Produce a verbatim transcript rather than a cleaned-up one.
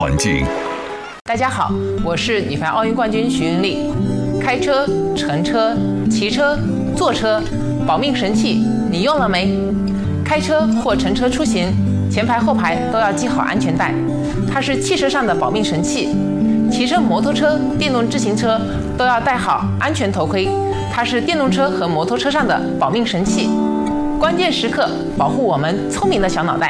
环境。 大家好，我是女排奥运冠军徐云丽。开车、乘车、骑车、坐车，保命神器你用了没？开车或乘车出行，前排后排都要系好安全带，它是汽车上的保命神器。骑车、摩托车、电动自行车都要戴好安全头盔，它是电动车和摩托车上的保命神器。关键时刻保护我们聪明的小脑袋。